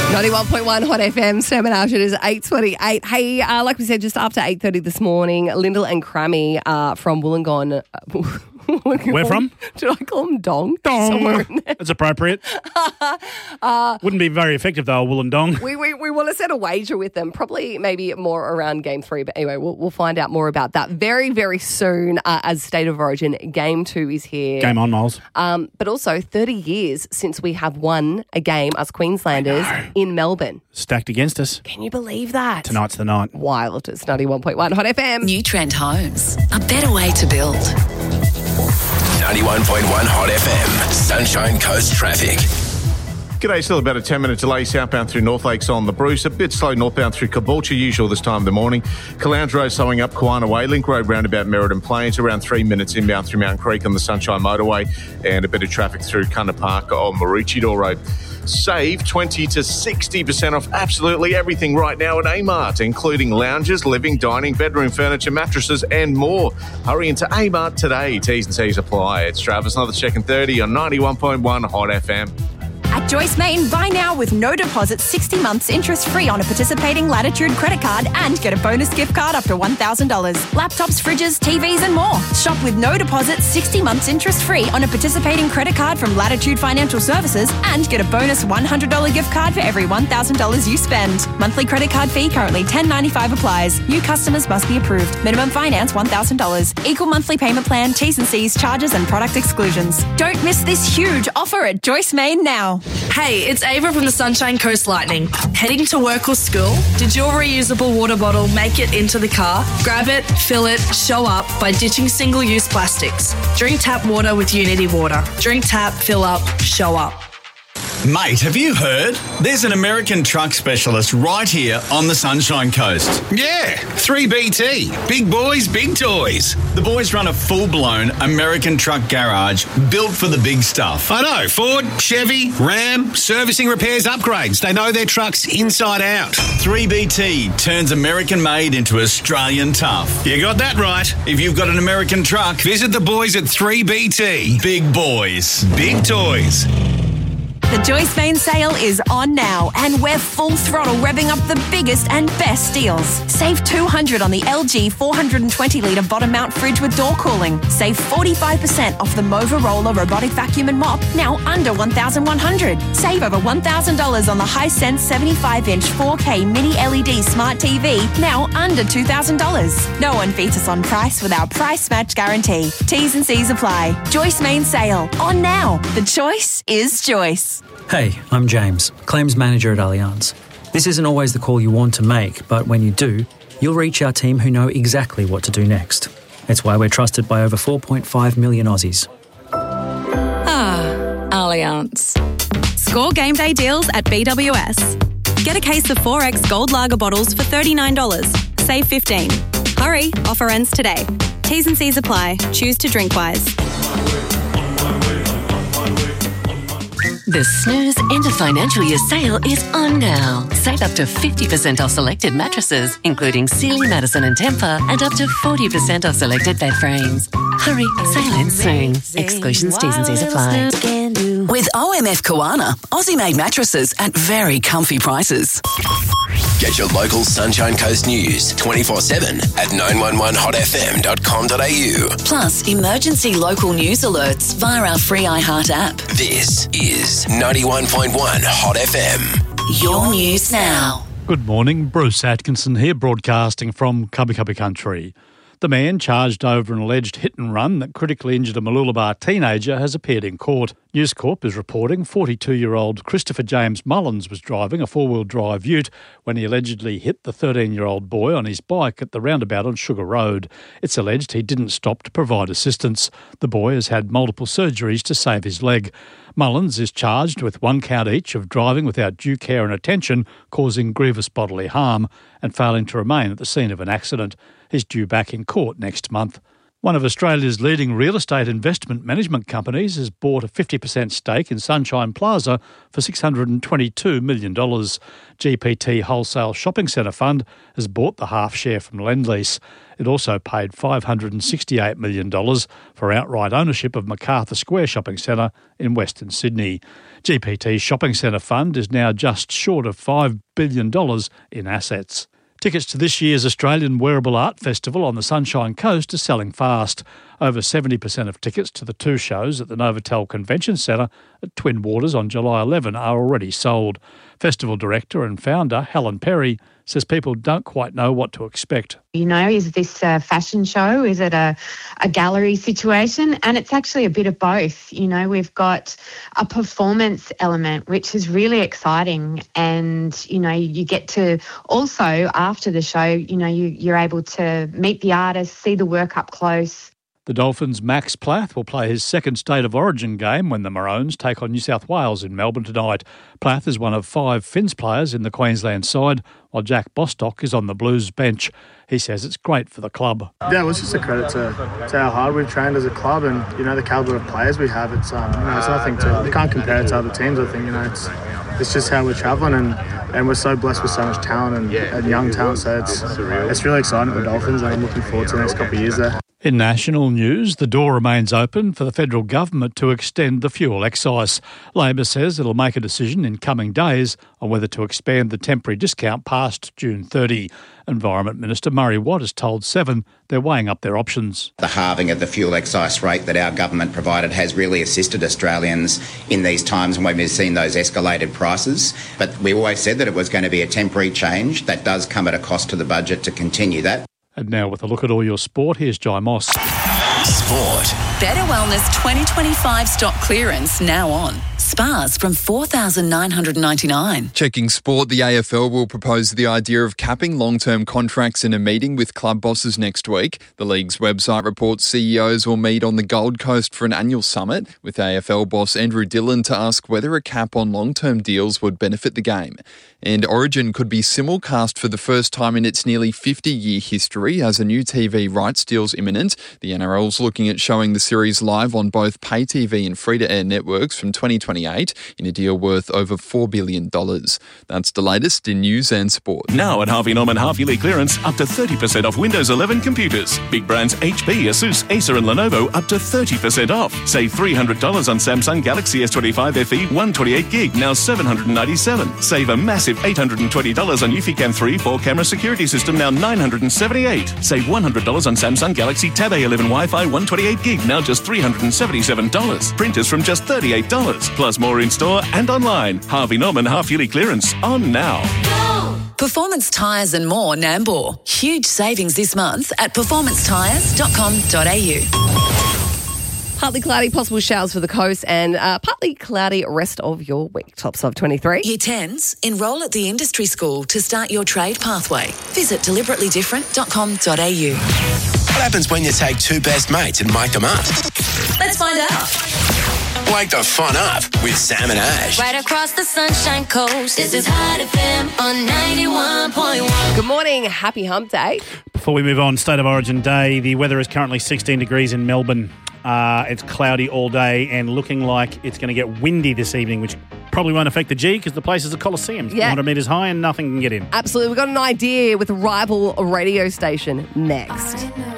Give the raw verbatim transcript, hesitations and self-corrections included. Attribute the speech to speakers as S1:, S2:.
S1: ninety-one point one Hot F M, seven hours, it is eight twenty-eight. Hey, uh, like we said, just after eight thirty this morning, Lyndall and Crammy uh, from Wollongong. Uh,
S2: Where from?
S1: Did I call them Dong?
S2: Dong.
S1: Somewhere in there.
S2: That's appropriate. uh, Wouldn't be very effective, though, Wollongong.
S1: We, we we want to set a wager with them, probably maybe more around game three. But anyway, we'll, we'll find out more about that very, very soon uh, as State of Origin game two is here.
S2: Game on, Miles.
S1: Um, but also thirty years since we have won a game, us Queenslanders, in Melbourne.
S2: Stacked against us.
S1: Can you believe that?
S2: Tonight's the night.
S1: Wild. It's ninety-one point one Hot F M.
S3: New Trend Homes. A better way to build.
S4: ninety-one point one Hot F M, Sunshine Coast traffic.
S5: G'day, still about a ten minute delay southbound through North Lakes on the Bruce. A bit slow northbound through Caboolture, usual this time of the morning. Caloundra Road slowing up Kiwana Way. Link Road roundabout Merredin Plains. Around three minutes inbound through Mount Creek on the Sunshine Motorway. And a bit of traffic through Cunner Park on Maroochydore Road. Save twenty to sixty percent off absolutely everything right now at A-Mart, including lounges, living, dining, bedroom furniture, mattresses and more. Hurry into A-Mart today. T's and C's apply. It's Travis, another check and thirty on ninety-one point one Hot F M.
S6: At Joyce Main, buy now with no deposit, sixty months interest-free on a participating Latitude credit card and get a bonus gift card up to one thousand dollars. Laptops, fridges, T Vs and more. Shop with no deposit, sixty months interest-free on a participating credit card from Latitude Financial Services and get a bonus one hundred dollars gift card for every one thousand dollars you spend. Monthly credit card fee currently ten dollars and ninety-five cents applies. New customers must be approved. Minimum finance one thousand dollars. Equal monthly payment plan, T's and C's, charges and product exclusions. Don't miss this huge offer at Joyce Main now.
S7: Hey, it's Ava from the Sunshine Coast Lightning. Heading to work or school? Did your reusable water bottle make it into the car? Grab it, fill it, show up by ditching single-use plastics. Drink tap water with Unity Water. Drink tap, fill up, show up.
S8: Mate, have you heard? There's an American truck specialist right here on the Sunshine Coast.
S9: Yeah, three B T. Big boys, big toys.
S8: The boys run a full-blown American truck garage built for the big stuff.
S9: I know, Ford, Chevy, Ram, servicing, repairs, upgrades. They know their trucks inside out.
S8: three B T turns American-made into Australian tough.
S9: You got that right.
S8: If you've got an American truck,
S9: visit the boys at three B T.
S8: Big boys,
S9: big toys.
S6: The Joyce Main sale is on now and we're full throttle revving up the biggest and best deals. Save two hundred dollars on the L G four hundred twenty litre bottom mount fridge with door cooling. Save forty-five percent off the Mova Roller robotic vacuum and mop, now under one thousand one hundred dollars. Save over one thousand dollars on the Hisense seventy-five inch four K mini L E D smart T V, now under two thousand dollars. No one beats us on price with our price match guarantee. T's and C's apply. Joyce Main sale on now. The choice is Joyce.
S10: Hey, I'm James, Claims Manager at Allianz. This isn't always the call you want to make, but when you do, you'll reach our team who know exactly what to do next. It's why we're trusted by over four point five million Aussies.
S11: Ah, Allianz. Score game day deals at B W S. Get a case of four X Gold Lager bottles for thirty-nine dollars. Save fifteen dollars. Hurry, offer ends today. T's and C's apply. Choose to drink wise.
S3: The Snooze End of Financial Year sale is on now. Save up to fifty percent off selected mattresses, including Sealy, Madison and Tempur, and up to forty percent off selected bed frames. Hurry, sale ends soon. Exclusions, T's and C's apply. With O M F Kiwana, Aussie-made mattresses at very comfy prices.
S4: Get your local Sunshine Coast news twenty-four seven at nine one one hot f m dot com dot a u.
S3: Plus, emergency local news alerts via our free iHeart app.
S4: This is ninety-one point one Hot F M.
S3: Your news now.
S2: Good morning, Bruce Atkinson here, broadcasting from Cubby Cubby Country. The man charged over an alleged hit and run that critically injured a Mooloolaba teenager has appeared in court. News Corp is reporting forty-two-year-old Christopher James Mullins was driving a four-wheel drive ute when he allegedly hit the thirteen-year-old boy on his bike at the roundabout on Sugar Road. It's alleged he didn't stop to provide assistance. The boy has had multiple surgeries to save his leg. Mullins is charged with one count each of driving without due care and attention, causing grievous bodily harm, and failing to remain at the scene of an accident. He's due back in court next month. One of Australia's leading real estate investment management companies has bought a fifty percent stake in Sunshine Plaza for six hundred twenty-two million dollars. G P T Wholesale Shopping Centre Fund has bought the half share from Lendlease. It also paid five hundred sixty-eight million dollars for outright ownership of Macarthur Square Shopping Centre in Western Sydney. G P T's Shopping Centre Fund is now just short of five billion dollars in assets. Tickets to this year's Australian Wearable Art Festival on the Sunshine Coast are selling fast. Over seventy percent of tickets to the two shows at the Novotel Convention Centre at Twin Waters on July eleventh are already sold. Festival director and founder Helen Perry says people don't quite know what to expect.
S12: You know, is this a fashion show? Is it a, a gallery situation? And it's actually a bit of both. You know, we've got a performance element, which is really exciting. And, you know, you get to also, after the show, you know, you, you're able to meet the artists, see the work up close.
S2: The Dolphins' Max Plath will play his second State of Origin game when the Maroons take on New South Wales in Melbourne tonight. Plath is one of five Finns players in the Queensland side, while Jack Bostock is on the Blues bench. He says it's great for the club.
S13: Yeah, well, it's just a credit to, to how hard we've trained as a club and, you know, the calibre of players we have. It's um, you know, it's nothing to, you can't compare it to other teams, I think. You know, it's it's just how we're travelling and, and we're so blessed with so much talent and, and young talent, so it's, it's really exciting for the Dolphins and I'm looking forward to the next couple of years there.
S2: In national news, the door remains open for the federal government to extend the fuel excise. Labor says it'll make a decision in coming days on whether to expand the temporary discount past June thirtieth. Environment Minister Murray Watt has told Seven they're weighing up their options.
S14: The halving of the fuel excise rate that our government provided has really assisted Australians in these times when we've seen those escalated prices. But we always said that it was going to be a temporary change. That does come at a cost to the budget to continue that.
S2: And now with a look at all your sport, here's Jai Moss.
S4: Sport.
S15: Better Wellness twenty twenty-five stock clearance now on. Spas from four thousand nine hundred ninety-nine dollars.
S16: Checking sport, the A F L will propose the idea of capping long-term contracts in a meeting with club bosses next week. The league's website reports C E Os will meet on the Gold Coast for an annual summit, with A F L boss Andrew Dillon to ask whether a cap on long-term deals would benefit the game. And Origin could be simulcast for the first time in its nearly fifty-year history as a new T V rights deal's imminent. The N R L's looking at showing the series live on both pay T V and free-to-air networks from twenty twenty-eight in a deal worth over four billion dollars. That's the latest in news and sport.
S17: Now at Harvey Norman half-yearly clearance, up to thirty percent off Windows eleven computers. Big brands H P, Asus, Acer and Lenovo up to thirty percent off. Save three hundred dollars on Samsung Galaxy S twenty-five F E one twenty-eight gig, now seven hundred ninety-seven dollars. Save a massive eight hundred twenty dollars on Eufy three four camera security system, now nine hundred seventy-eight dollars. Save one hundred dollars on Samsung Galaxy Tab A eleven Wi-Fi one twenty-eight gig, now just three hundred seventy-seven dollars. Printers from just thirty-eight dollars. Plus more in-store and online. Harvey Norman half-yearly clearance on now.
S15: Performance Tyres and more Nambour. Huge savings this month at performance tyres dot com dot a u.
S1: Partly cloudy, possible showers for the coast and uh, partly cloudy rest of your week. Tops of twenty-three.
S15: Year tens, enrol at the industry school to start your trade pathway. Visit deliberately different dot com dot a u.
S4: What happens when you take two best mates and make them up?
S15: Let's find out.
S4: Wake the fun up with Sam and Ash.
S18: Right across the Sunshine Coast, this is Hot F M on ninety-one point one.
S1: Good morning, happy hump day.
S19: Before we move on, State of Origin Day, the weather is currently sixteen degrees in Melbourne. Uh, it's cloudy all day and looking like it's going to get windy this evening, which probably won't affect the G because the place is a coliseum. It's
S1: Yeah.
S19: four hundred metres high and nothing can get in.
S1: Absolutely. We've got an idea with a rival radio station next.